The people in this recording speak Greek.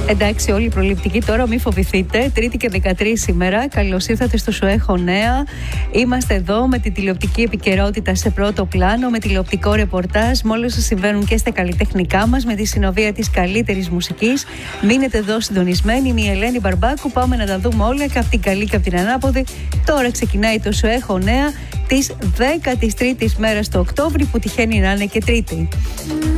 Εντάξει, όλοι οι προληπτικοί τώρα, μην φοβηθείτε. Τρίτη και 13 σήμερα. Καλώς ήρθατε στο Σου Έχω Νέα. Είμαστε εδώ με την τηλεοπτική επικαιρότητα σε πρώτο πλάνο, με τηλεοπτικό ρεπορτάζ, με όλα όσα συμβαίνουν και στα καλλιτεχνικά μας, με τη συνοδεία της καλύτερης μουσικής. Μείνετε εδώ συντονισμένοι. Είναι η Ελένη Μπαρμπάκου. Πάμε να τα δούμε όλα και από την καλή και από την ανάποδη. Τώρα ξεκινάει το Σου Έχω Νέα της 13ης μέρας του Οκτώβρη, που τυχαίνει να είναι και Τρίτη.